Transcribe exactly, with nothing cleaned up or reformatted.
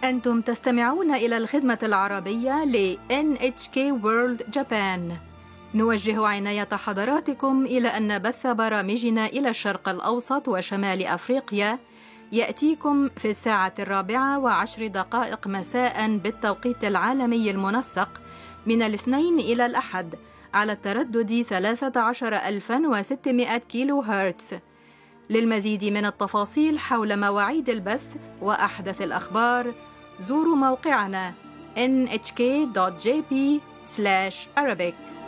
أنتم تستمعون إلى الخدمة العربية ل إن إتش كي World Japan. نوجه عناية حضراتكم إلى أن بث برامجنا إلى الشرق الأوسط وشمال أفريقيا يأتيكم في الساعة الرابعة وعشر دقائق مساء بالتوقيت العالمي المنسق من الاثنين إلى الأحد على التردد ثلاثة عشر ألفا وستمائة كيلو هرتز. للمزيد من التفاصيل حول مواعيد البث وأحدث الأخبار زوروا موقعنا إن إتش كي دوت جي بي سلاش أرابيك.